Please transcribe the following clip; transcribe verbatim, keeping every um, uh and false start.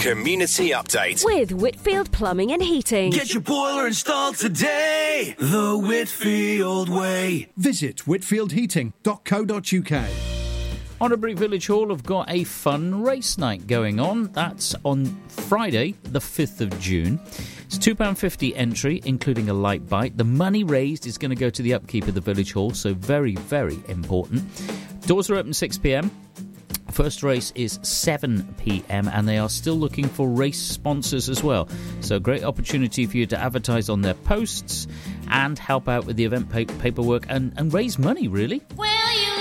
Community Update with Whitfield Plumbing and Heating. Get your boiler installed today, the Whitfield way. Visit whitfield heating dot co dot uk. Honoubury Village Hall have got a fun race night going on. That's on Friday, the fifth of June. It's two pounds fifty entry, including a light bite. The money raised is going to go to the upkeep of the village hall, so very, very important. Doors are open six p.m. First race is seven p.m. and they are still looking for race sponsors as well. So great opportunity for you to advertise on their posts and help out with the event pa- paperwork and, and raise money, really. Well,